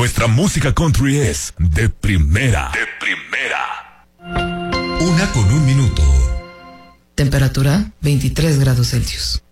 Nuestra música country es de primera. De primera. 1:01. Temperatura 23 grados Celsius.